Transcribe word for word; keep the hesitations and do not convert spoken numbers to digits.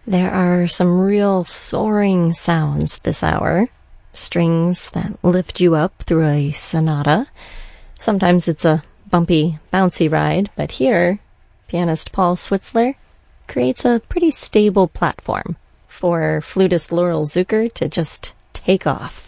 There are some real soaring sounds this hour. Strings that lift you up through a sonata. Sometimes it's a bumpy, bouncy ride, but here, pianist Paul Switzler creates a pretty stable platform for flutist Laurel Zucker to just take off.